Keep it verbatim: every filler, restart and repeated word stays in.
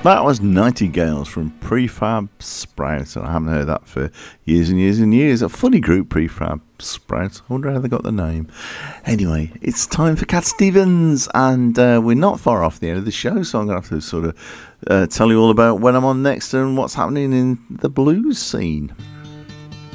That was Nightingales from Prefab Sprout. I haven't heard that for years and years and years. A funny group, Prefab Sprout. I wonder how they got the name. Anyway, it's time for Cat Stevens, and uh, we're not far off the end of the show, so I'm going to have to sort of uh, tell you all about when I'm on next and what's happening in the blues scene.